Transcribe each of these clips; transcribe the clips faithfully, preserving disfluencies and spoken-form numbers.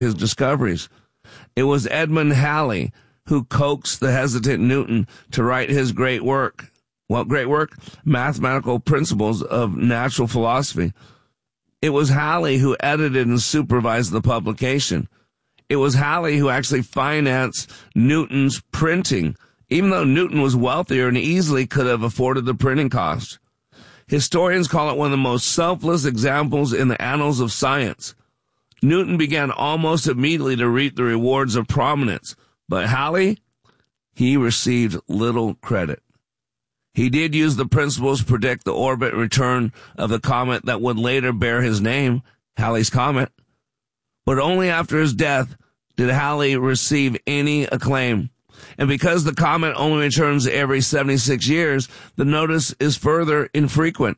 his discoveries. It was Edmund Halley who coaxed the hesitant Newton to write his great work. What great work? Mathematical Principles of Natural Philosophy. It was Halley who edited and supervised the publication. It was Halley who actually financed Newton's printing, even though Newton was wealthier and easily could have afforded the printing cost. Historians call it one of the most selfless examples in the annals of science. Newton began almost immediately to reap the rewards of prominence, but Halley, he received little credit. He did use the principles to predict the orbit and return of the comet that would later bear his name, Halley's Comet, but only after his death did Halley receive any acclaim. And because the comet only returns every seventy-six years, the notice is further infrequent.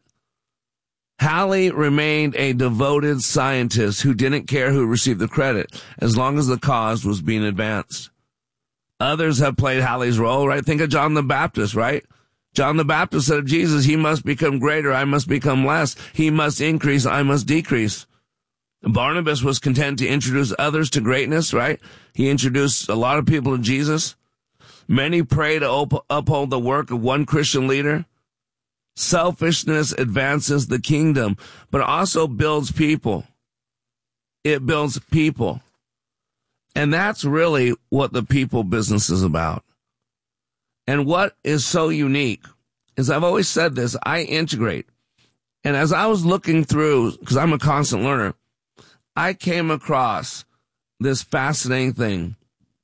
Halley remained a devoted scientist who didn't care who received the credit, as long as the cause was being advanced. Others have played Halley's role, right? Think of John the Baptist, right? John the Baptist said of Jesus, he must become greater, I must become less. He must increase, I must decrease. Barnabas was content to introduce others to greatness, right? He introduced a lot of people to Jesus. Many pray to up- uphold the work of one Christian leader. Selfishness advances the kingdom, but also builds people. It builds people. And that's really what the people business is about. And what is so unique is, I've always said this, I integrate. And as I was looking through, because I'm a constant learner, I came across this fascinating thing.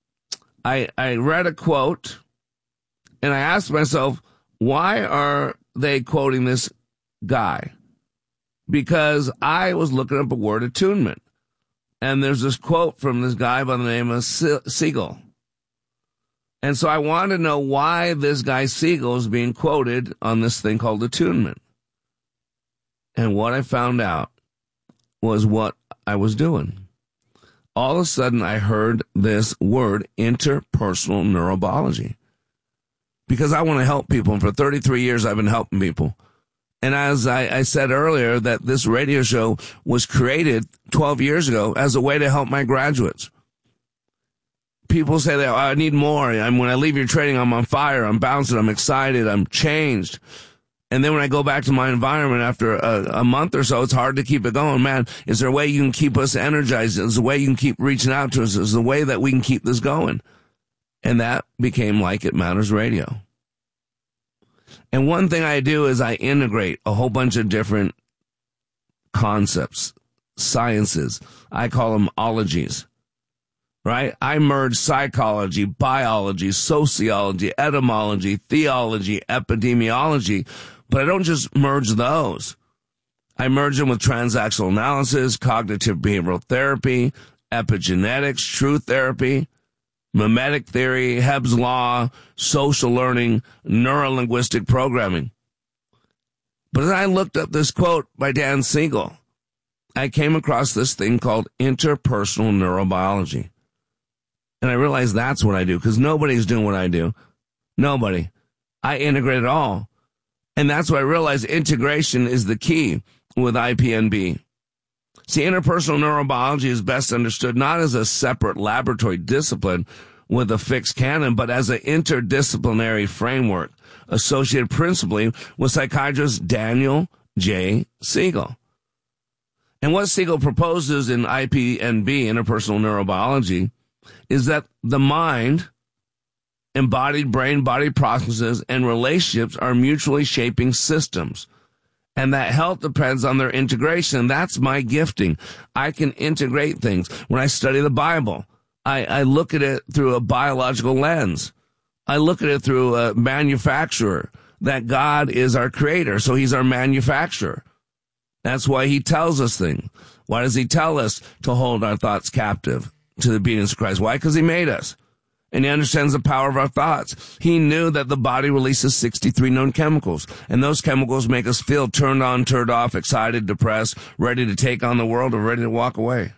I, I read a quote, and I asked myself, why are they quoting this guy? Because I was looking up a word attunement. And there's this quote from this guy by the name of Siegel. And so I wanted to know why this guy Siegel is being quoted on this thing called attunement. And what I found out was what I was doing. All of a sudden, I heard this word, interpersonal neurobiology. Because I want to help people. And for thirty-three years, I've been helping people. And as I, I said earlier, that this radio show was created twelve years ago as a way to help my graduates. People say that, oh, I need more. I'm, when I leave your training, I'm on fire. I'm bouncing. I'm excited. I'm changed. And then when I go back to my environment after a, a month or so, it's hard to keep it going. Man, is there a way you can keep us energized? Is there a way you can keep reaching out to us? Is there a way that we can keep this going? And that became Like It Matters Radio. And one thing I do is I integrate a whole bunch of different concepts, sciences. I call them ologies, right? I merge psychology, biology, sociology, etymology, theology, epidemiology, but I don't just merge those. I merge them with transactional analysis, cognitive behavioral therapy, epigenetics, truth therapy, mimetic theory, Hebb's law, social learning, neurolinguistic programming. But as I looked up this quote by Dan Siegel, I came across this thing called interpersonal neurobiology. And I realized that's what I do, because nobody's doing what I do. Nobody. I integrate it all. And that's why I realized integration is the key with I P N B. See, interpersonal neurobiology is best understood not as a separate laboratory discipline with a fixed canon, but as an interdisciplinary framework associated principally with psychiatrist Daniel J. Siegel. And what Siegel proposes in I P N B, interpersonal neurobiology, is that the mind, embodied brain-body processes, and relationships are mutually shaping systems. And that health depends on their integration. That's my gifting. I can integrate things. When I study the Bible, I, I look at it through a biological lens. I look at it through a manufacturer, that God is our creator, so he's our manufacturer. That's why he tells us things. Why does he tell us to hold our thoughts captive to the obedience of Christ? Why? Because he made us. And he understands the power of our thoughts. He knew that the body releases sixty-three known chemicals, and those chemicals make us feel turned on, turned off, excited, depressed, ready to take on the world, or ready to walk away.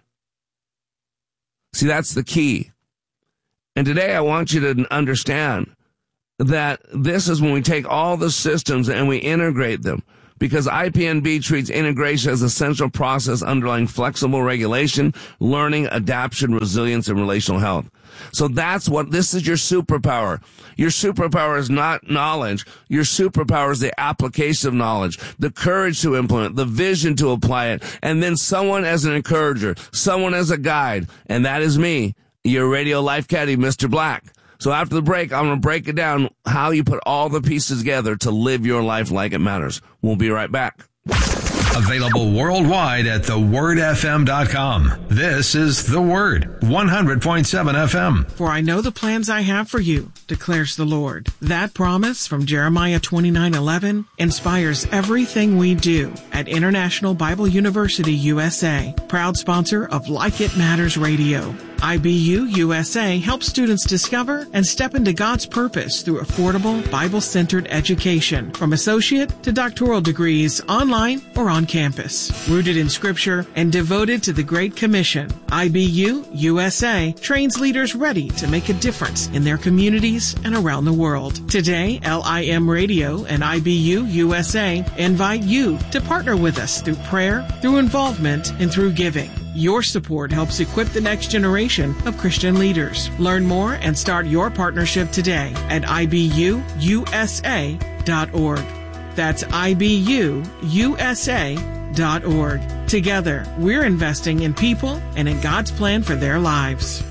See, that's the key. And today I want you to understand that this is when we take all the systems and we integrate them. because I P N B treats integration as a central process underlying flexible regulation, learning, adaptation, resilience, and relational health. So that's what, this is your superpower. Your superpower is not knowledge. Your superpower is the application of knowledge, the courage to implement, the vision to apply it, and then someone as an encourager, someone as a guide, and that is me, your radio life caddy, Mister Black. So after the break, I'm going to break it down how you put all the pieces together to live your life like it matters. We'll be right back. Available worldwide at the word f m dot com. This is The Word, one hundred point seven F M. For I know the plans I have for you, declares the Lord. That promise from Jeremiah twenty-nine eleven inspires everything we do at International Bible University U S A, proud sponsor of Like It Matters Radio. I B U U S A helps students discover and step into God's purpose through affordable, Bible-centered education, from associate to doctoral degrees, online or on campus. Rooted in Scripture and devoted to the Great Commission, I B U U S A trains leaders ready to make a difference in their communities and around the world. Today, L I M Radio and I B U U S A invite you to partner with us through prayer, through involvement, and through giving. Your support helps equip the next generation of Christian leaders. Learn more and start your partnership today at I B U U S A dot org. That's I B U U S A dot org. Together, we're investing in people and in God's plan for their lives.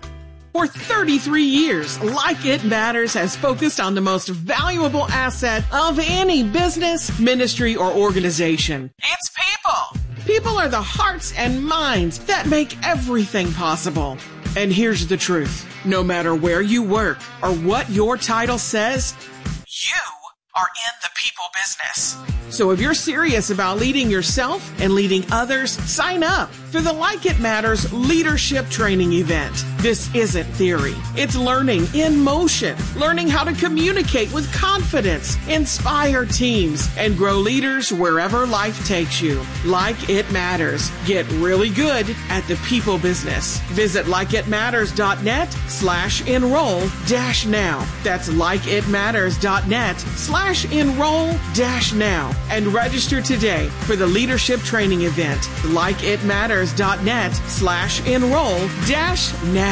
For thirty-three years, Like It Matters has focused on the most valuable asset of any business, ministry, or organization. It's people. People are the hearts and minds that make everything possible. And here's the truth. No matter where you work or what your title says, you are in the people business. So if you're serious about leading yourself and leading others, sign up for the Like It Matters Leadership Training Event. This isn't theory. It's learning in motion, learning how to communicate with confidence, inspire teams, and grow leaders wherever life takes you. Like It Matters. Get really good at the people business. Visit likeitmatters.net slash enroll dash now. That's likeitmatters.net slash enroll dash now. And register today for the Leadership Training Event. likeitmatters.net slash enroll dash now.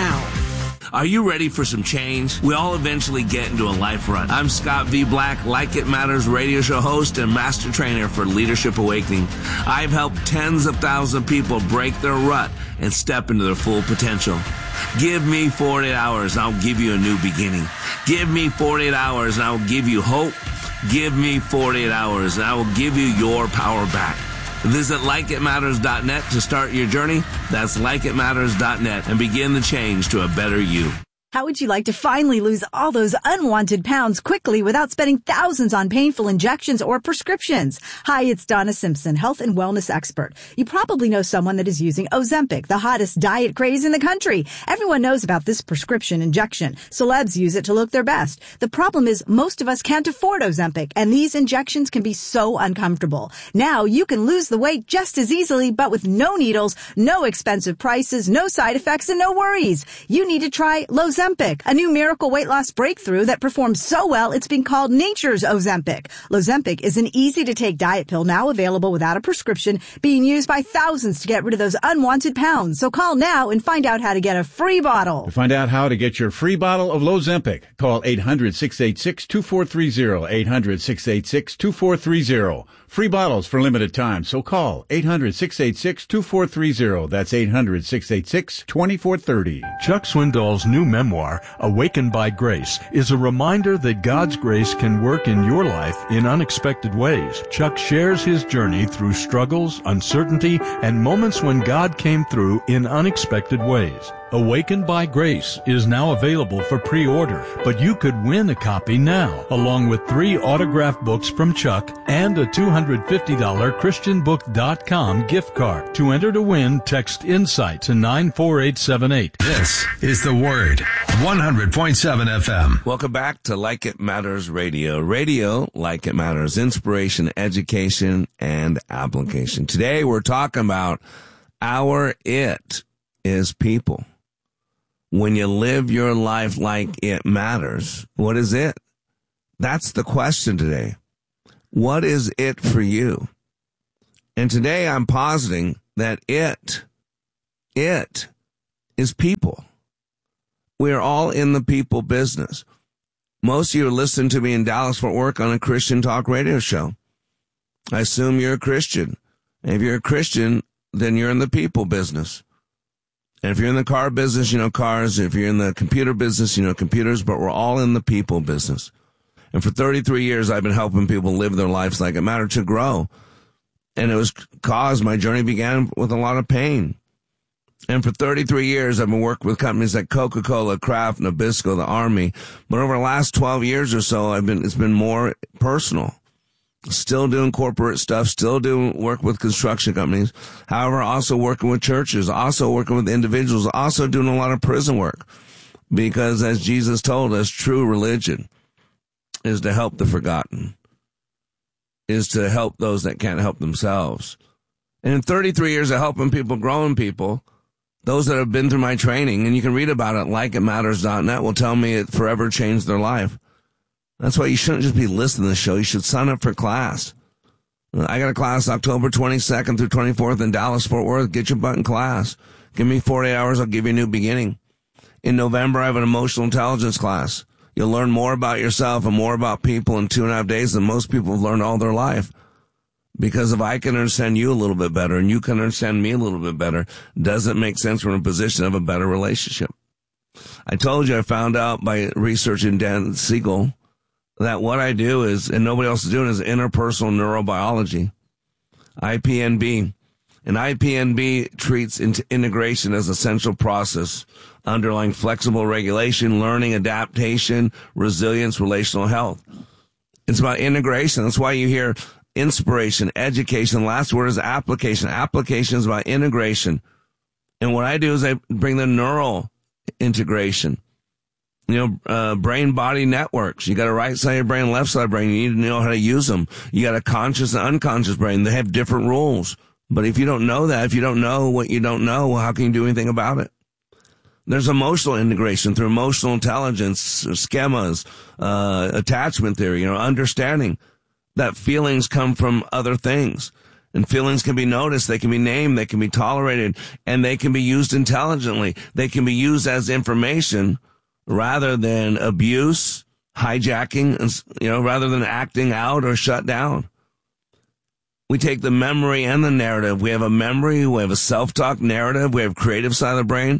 Are you ready for some change? We all eventually get into a life rut. I'm Scott V. Black, Like It Matters radio show host and master trainer for Leadership Awakening. I've helped tens of thousands of people break their rut and step into their full potential. Give me forty-eight hours and I'll give you a new beginning. Give me forty-eight hours and I will give you hope. Give me forty-eight hours and I will give you your power back. Visit like it matters dot net to start your journey. That's like it matters dot net and begin the change to a better you. How would you like to finally lose all those unwanted pounds quickly without spending thousands on painful injections or prescriptions? Hi, it's Donna Simpson, health and wellness expert. You probably know someone that is using Ozempic, the hottest diet craze in the country. Everyone knows about this prescription injection. Celebs use it to look their best. The problem is most of us can't afford Ozempic, and these injections can be so uncomfortable. Now you can lose the weight just as easily, but with no needles, no expensive prices, no side effects, and no worries. You need to try Lozempic. A new miracle weight loss breakthrough that performs so well it's been called nature's Ozempic. Lozempic is an easy-to-take diet pill now available without a prescription, being used by thousands to get rid of those unwanted pounds. So call now and find out how to get a free bottle. To find out how to get your free bottle of Lozempic, call eight hundred, six eight six, two four three zero, eight hundred, six eight six, two four three zero. Free bottles for limited time, so call eight hundred, six eight six, two four three zero. That's eight hundred, six eight six, two four three zero. Chuck Swindoll's new memoir, Awakened by Grace, is a reminder that God's grace can work in your life in unexpected ways. Chuck shares his journey through struggles, uncertainty, and moments when God came through in unexpected ways. Awakened by Grace is now available for pre-order, but you could win a copy now, along with three autographed books from Chuck and a two hundred fifty dollars christian book dot com gift card. To enter to win, text INSIGHT to nine four eight seven eight. This is The Word, one hundred point seven F M. Welcome back to Like It Matters Radio. Radio, like it matters, inspiration, education, and application. Today we're talking about our it is people. When you live your life like it matters, what is it? That's the question today. What is it for you? And today I'm positing that it, it is people. We are all in the people business. Most of you are listening to me in Dallas-Fort Worth on a Christian talk radio show. I assume you're a Christian. And if you're a Christian, then you're in the people business. And if you're in the car business, you know cars. If you're in the computer business, you know computers. But we're all in the people business. And for thirty-three years, I've been helping people live their lives like it mattered, to grow. And it was caused, my journey began with a lot of pain. And for thirty-three years, I've been working with companies like Coca-Cola, Kraft, Nabisco, the Army. But over the last twelve years or so, I've been, it's been more personal. Still doing corporate stuff, still doing work with construction companies. However, also working with churches, also working with individuals, also doing a lot of prison work. Because as Jesus told us, true religion is to help the forgotten, is to help those that can't help themselves. And in thirty-three years of helping people, growing people, those that have been through my training, and you can read about it, like it matters dot net, will tell me it forever changed their life. That's why you shouldn't just be listening to the show. You should sign up for class. I got a class October twenty-second through twenty-fourth in Dallas-Fort Worth. Get your butt in class. Give me forty hours. I'll give you a new beginning. In November, I have an emotional intelligence class. You'll learn more about yourself and more about people in two and a half days than most people have learned all their life. Because if I can understand you a little bit better and you can understand me a little bit better, does it make sense we're in a position of a better relationship? I told you I found out by researching Dan Siegel that what I do is, and nobody else is doing, is interpersonal neurobiology, I P N B. And I P N B treats integration as a central process, underlying flexible regulation, learning, adaptation, resilience, relational health. It's about integration. That's why you hear inspiration, education. The last word is application. Application is about integration. And what I do is I bring the neural integration. You know, uh, brain-body networks. You got a right side of your brain, left side of your brain. You need to know how to use them. You got a conscious and unconscious brain. They have different rules. But if you don't know that, if you don't know what you don't know, well, how can you do anything about it? There's emotional integration through emotional intelligence, schemas, uh, attachment theory, you know, understanding that feelings come from other things. And feelings can be noticed, they can be named, they can be tolerated, and they can be used intelligently. They can be used as information rather than abuse, hijacking, you know, rather than acting out or shut down. We take the memory and the narrative. We have a memory, we have a self-talk narrative, we have creative side of the brain,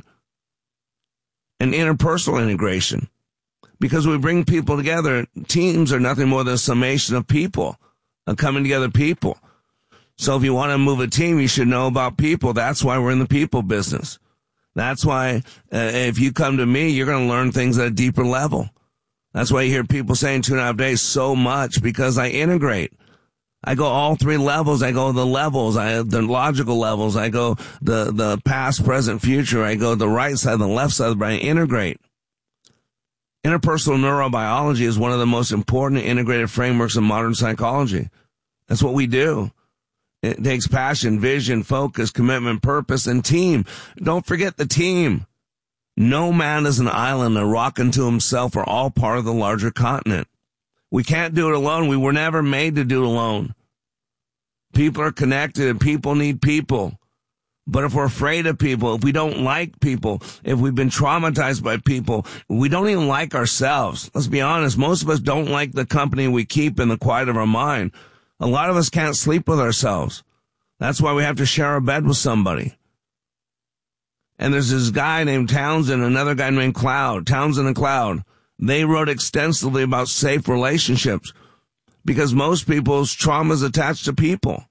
and interpersonal integration. Because we bring people together, teams are nothing more than a summation of people, of coming together people. So if you want to move a team, you should know about people. That's why we're in the people business. That's why uh, if you come to me, you're going to learn things at a deeper level. That's why you hear people saying two and a half days so much, because I integrate. I go all three levels. I go the levels, I the logical levels. I go the, the past, present, future. I go the right side, the left side of the brain. Integrate. Interpersonal neurobiology is one of the most important integrated frameworks of modern psychology. That's what we do. It takes passion, vision, focus, commitment, purpose, and team. Don't forget the team. No man is an island, a rock unto himself, or all part of the larger continent. We can't do it alone. We were never made to do it alone. People are connected, and people need people. But if we're afraid of people, if we don't like people, if we've been traumatized by people, we don't even like ourselves. Let's be honest. Most of us don't like the company we keep in the quiet of our mind. A lot of us can't sleep with ourselves. That's why we have to share a bed with somebody. And there's this guy named Townsend, another guy named Cloud, Townsend and Cloud. They wrote extensively about safe relationships because most people's trauma is attached to people.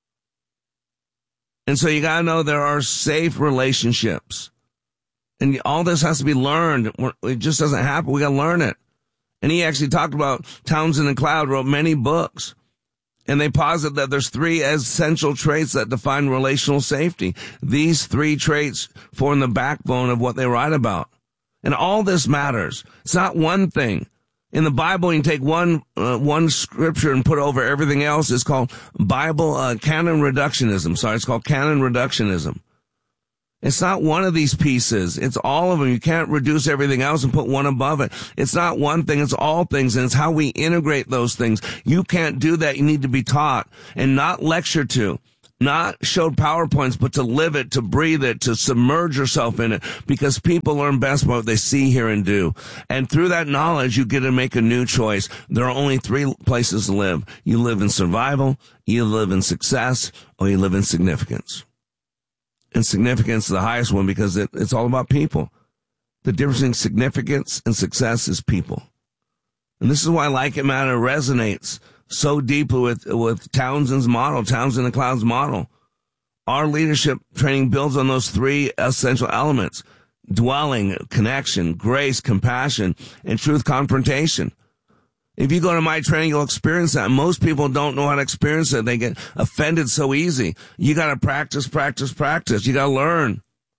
And so you got to know there are safe relationships. And all this has to be learned. It just doesn't happen. We got to learn it. And he actually talked about Townsend and Cloud wrote many books. And they posit that there's three essential traits that define relational safety. These three traits form the backbone of what they write about. And all this matters. It's not one thing. In the Bible, you can take one uh, one scripture and put over everything else. It's called Bible uh, canon reductionism. Sorry, it's called canon reductionism. It's not one of these pieces. It's all of them. You can't reduce everything else and put one above it. It's not one thing. It's all things. And it's how we integrate those things. You can't do that. You need to be taught and not lectured to, not showed PowerPoints, but to live it, to breathe it, to submerge yourself in it, because people learn best by what they see, hear, and do. And through that knowledge, you get to make a new choice. There are only three places to live. You live in survival, you live in success, or you live in significance. And significance is the highest one because it, it's all about people. The difference between significance and success is people. And this is why Like It Matter resonates so deeply with, with Townsend's model, Townsend and Cloud's model. Our leadership training builds on those three essential elements: dwelling, connection, grace, compassion, and truth confrontation. If you go to my training, you'll experience that. Most people don't know how to experience it. They get offended so easy. You got to practice, practice, practice. You got to learn.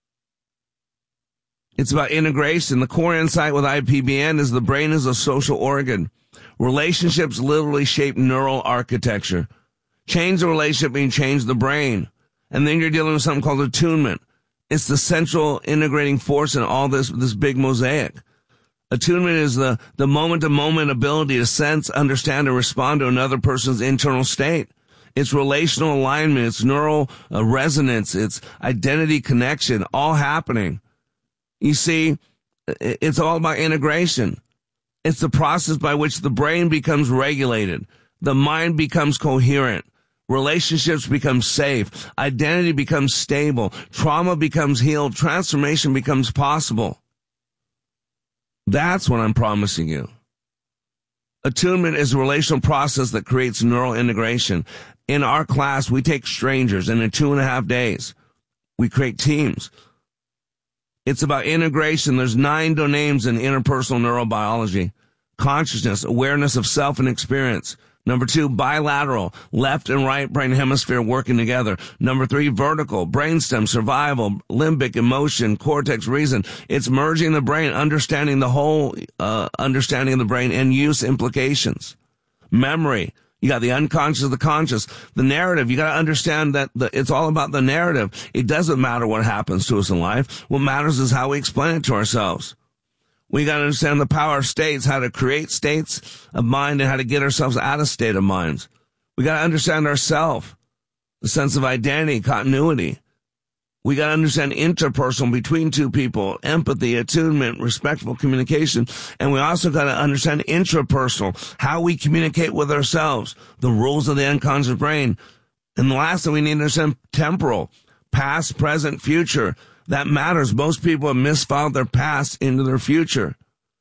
It's about integration. The core insight with I P B N is the brain is a social organ. Relationships literally shape neural architecture. Change the relationship means change the brain. And then you're dealing with something called attunement. It's the central integrating force in all this, this big mosaic. Attunement is the, the moment-to-moment ability to sense, understand, and respond to another person's internal state. It's relational alignment. It's neural uh, resonance. It's identity connection, all happening. You see, it's all about integration. It's the process by which the brain becomes regulated. The mind becomes coherent. Relationships become safe. Identity becomes stable. Trauma becomes healed. Transformation becomes possible. That's what I'm promising you. Attunement is a relational process that creates neural integration. In our class, we take strangers, and in two and a half days, we create teams. It's about integration. There's nine domains in interpersonal neurobiology: consciousness, awareness of self and experience. Number two, bilateral, left and right brain hemisphere working together. Number three, vertical, brainstem, survival, limbic, emotion, cortex, reason. It's merging the brain, understanding the whole, uh, understanding of the brain and use implications. Memory. You got the unconscious, the conscious, the narrative. You got to understand that the, it's all about the narrative. It doesn't matter what happens to us in life. What matters is how we explain it to ourselves. We got to understand the power of states, how to create states of mind and how to get ourselves out of state of minds. We got to understand ourselves, the sense of identity, continuity. We got to understand interpersonal between two people, empathy, attunement, respectful communication. And we also got to understand intrapersonal, how we communicate with ourselves, the rules of the unconscious brain. And the last thing we need to understand, temporal, past, present, future. That matters. Most people have misfiled their past into their future.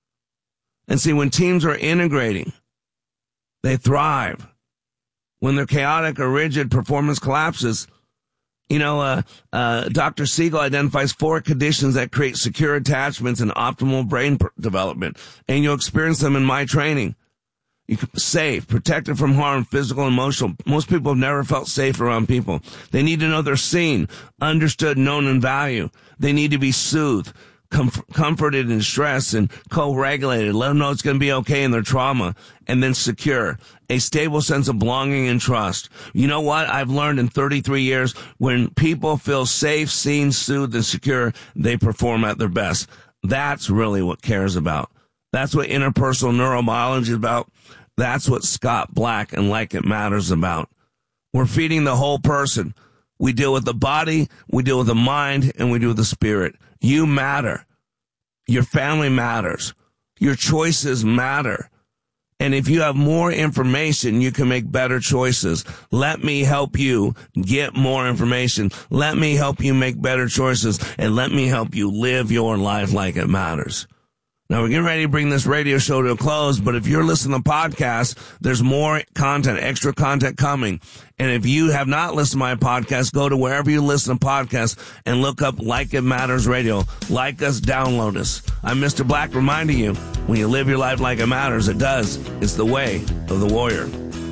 And see, when teams are integrating, they thrive. When they're chaotic or rigid, performance collapses. You know, uh, uh, Doctor Siegel identifies four conditions that create secure attachments and optimal brain pr- development. And you'll experience them in my training. You can, safe, protected from harm, physical, emotional. Most people have never felt safe around people. They need to know they're seen, understood, known, and valued. They need to be soothed, comf- comforted in stress, and co-regulated. Let them know it's going to be okay in their trauma. And then secure, a stable sense of belonging and trust. You know what? I've learned in thirty-three years, when people feel safe, seen, soothed, and secure, they perform at their best. That's really what cares about. That's what interpersonal neurobiology is about. That's what Scott Black and Like It Matters about. We're feeding the whole person. We deal with the body, we deal with the mind, and we deal with the spirit. You matter. Your family matters. Your choices matter. And if you have more information, you can make better choices. Let me help you get more information. Let me help you make better choices. And let me help you live your life like it matters. Now, we're getting ready to bring this radio show to a close, but if you're listening to podcasts, there's more content, extra content coming. And if you have not listened to my podcast, go to wherever you listen to podcasts and look up Like It Matters Radio. Like us, download us. I'm Mister Black reminding you, when you live your life like it matters, it does. It's the way of the warrior.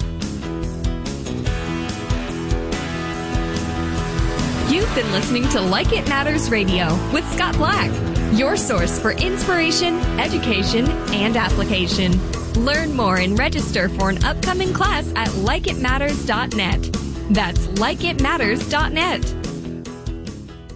You've been listening to Like It Matters Radio with Scott Black, your source for inspiration, education, and application. Learn more and register for an upcoming class at like it matters dot net. That's like it matters dot net.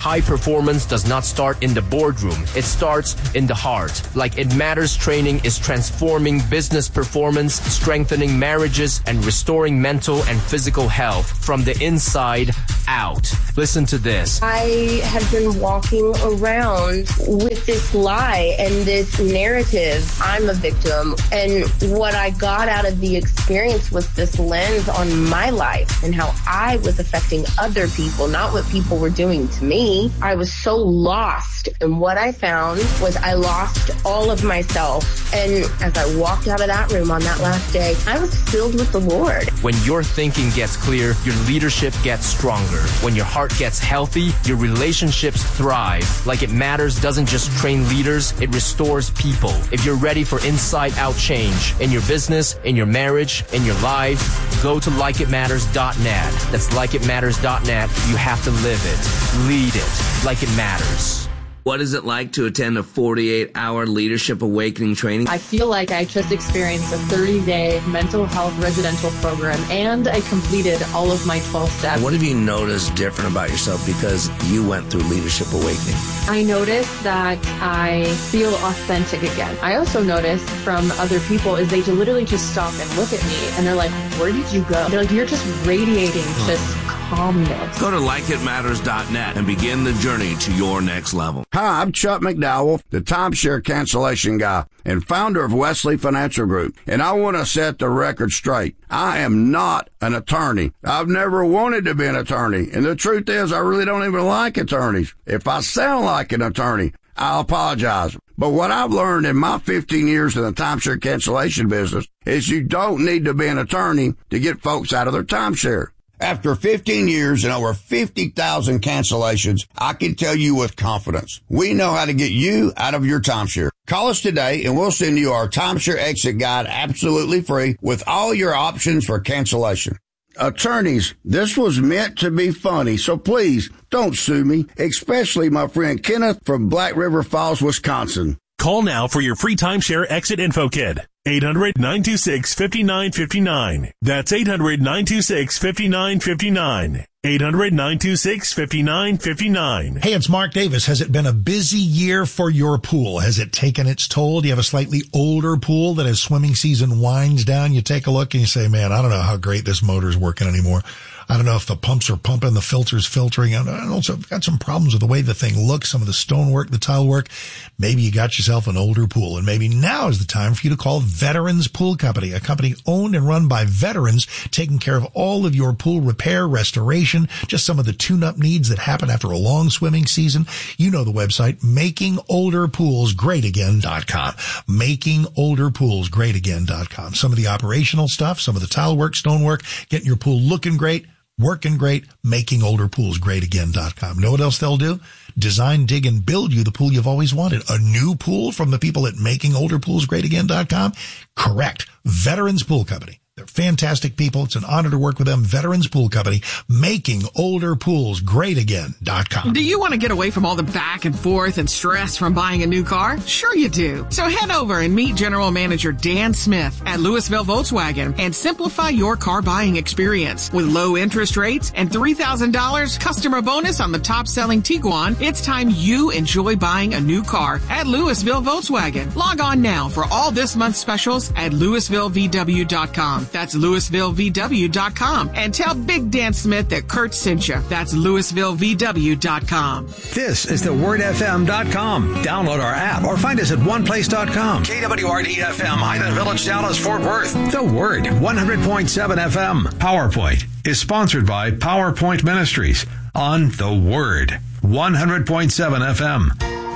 High performance does not start in the boardroom. It starts in the heart. Like It Matters training is transforming business performance, strengthening marriages, and restoring mental and physical health from the inside out. Listen to this. I have been walking around with this lie and this narrative. I'm a victim. And what I got out of the experience was this lens on my life and how I was affecting other people, not what people were doing to me. I was so lost, and what I found was I lost all of myself. And as I walked out of that room on that last day, I was filled with the Lord. When your thinking gets clear, your leadership gets stronger. When your heart gets healthy, your relationships thrive. Like It Matters doesn't just train leaders, it restores people. If you're ready for inside-out change in your business, in your marriage, in your life, go to like it matters dot net. That's like it matters dot net. You have to live it, lead it. Like It Matters. What is it like to attend a forty-eight hour Leadership Awakening training? I feel like I just experienced a thirty day mental health residential program, and I completed all of my twelve steps. What have you noticed different about yourself because you went through Leadership Awakening? I noticed that I feel authentic again. I also noticed from other people is they literally just stop and look at me, and they're like, where did you go? They're like, you're just radiating just calmness. Go to like it matters dot net and begin the journey to your next level. Hi, I'm Chuck McDowell, the timeshare cancellation guy and founder of Wesley Financial Group, and I want to set the record straight. I am not an attorney. I've never wanted to be an attorney, and the truth is I really don't even like attorneys. If I sound like an attorney, I apologize. But what I've learned in my fifteen years in the timeshare cancellation business is you don't need to be an attorney to get folks out of their timeshare. After fifteen years and over fifty thousand cancellations, I can tell you with confidence, we know how to get you out of your timeshare. Call us today and we'll send you our timeshare exit guide absolutely free with all your options for cancellation. Attorneys, this was meant to be funny, so please don't sue me, especially my friend Kenneth from Black River Falls, Wisconsin. Call now for your free timeshare exit info kit. eight hundred, nine two six, five nine five nine. That's eight hundred, nine two six, five nine five nine. eight hundred, nine two six, five nine five nine. Hey, it's Mark Davis. Has it been a busy year for your pool? Has it taken its toll? Do you have a slightly older pool that as swimming season winds down, you take a look and you say, man, I don't know how great this motor's working anymore. I don't know if the pumps are pumping, the filter's filtering. I also got some problems with the way the thing looks, some of the stonework, the tile work. Maybe you got yourself an older pool, and maybe now is the time for you to call Veterans Pool Company, a company owned and run by veterans, taking care of all of your pool repair, restoration, just some of the tune-up needs that happen after a long swimming season. You know the website, making older pools great again dot com. making older pools great again dot com. Some of the operational stuff, some of the tile work, stonework, getting your pool looking great, working great, making older pools great again dot com. Know what else they'll do? Design, dig, and build you the pool you've always wanted. A new pool from the people at making older pools great again dot com? Correct. Veterans Pool Company. They're fantastic people. It's an honor to work with them. Veterans Pool Company, making older pools great again dot com. Do you want to get away from all the back and forth and stress from buying a new car? Sure you do. So head over and meet General Manager Dan Smith at Louisville Volkswagen and simplify your car buying experience. With low interest rates and three thousand dollars customer bonus on the top-selling Tiguan, it's time you enjoy buying a new car at Louisville Volkswagen. Log on now for all this month's specials at Louisville V W dot com. That's Louisville V W dot com. And tell Big Dan Smith that Kurt sent you. That's Louisville V W dot com. This is the word F M dot com. Download our app or find us at one place dot com. K W R D F M, Highland Village, Dallas, Fort Worth. The Word, one hundred point seven F M. PowerPoint is sponsored by PowerPoint Ministries on The Word, one hundred point seven F M.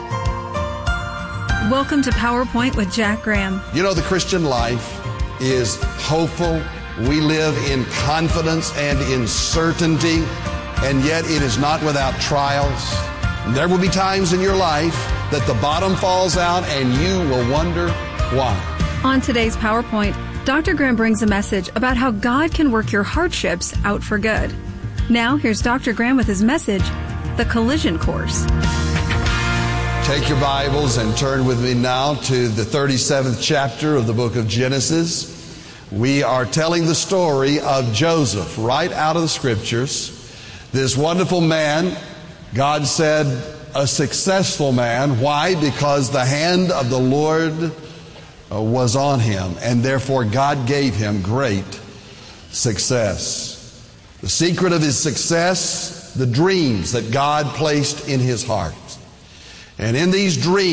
Welcome to PowerPoint with Jack Graham. You know, the Christian life is hopeful. We live in confidence and in certainty, and yet it is not without trials. There will be times in your life that the bottom falls out and you will wonder why. On today's PowerPoint, Doctor Graham brings a message about how God can work your hardships out for good. Now, here's Doctor Graham with his message, The Collision Course. Take your Bibles and turn with me now to the thirty-seventh chapter of the book of Genesis. We are telling the story of Joseph right out of the Scriptures. This wonderful man God said, a successful man. Why? Because the hand of the Lord uh, was on him, and therefore God gave him great success. The secret of his success, the dreams that God placed in his heart. And in these dreams,